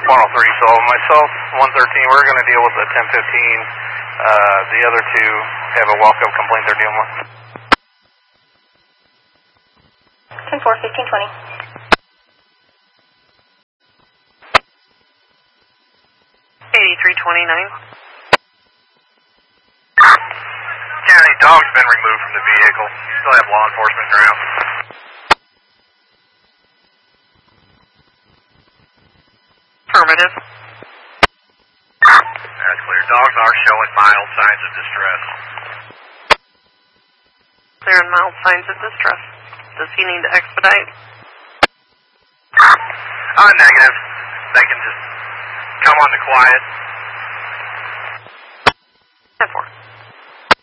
103, so myself, 113, we're going to deal with the 1015. The other two have a walk-up complaint they're dealing with. 10-4, 1520. 8329. County, dog's been removed from the vehicle. Still have law enforcement around. Affirmative. That's clear. Dogs are showing mild signs of distress. Clear and mild signs of distress. Does he need to expedite? Negative. They can just come on to quiet.